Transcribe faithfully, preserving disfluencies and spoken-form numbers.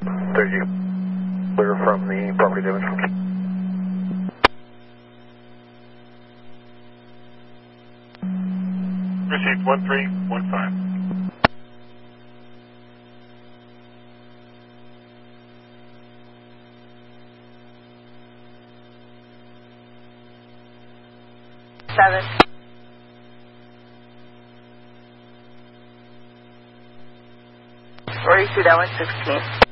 There you go. Clear from the property damage. Received one three one five. Seven. Forty-two, that one's sixteen.